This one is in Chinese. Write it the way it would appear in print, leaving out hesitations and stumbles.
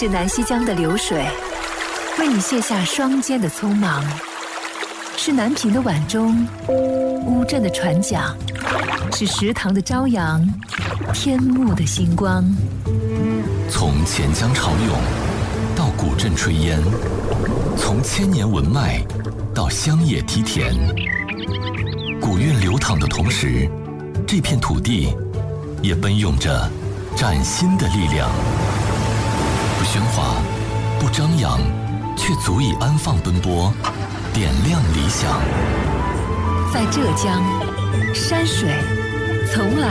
是南溪江的流水，为你卸下双肩的匆忙；是南屏的晚钟，乌镇的船桨；是石塘的朝阳，天幕的星光。 从钱江潮涌到古镇炊烟，从千年文脉到乡野梯田，古韵流淌的同时，这片土地也奔涌着崭新的力量。不喧哗，不张扬，却足以安放奔波，点亮理想。 在浙江，山水从来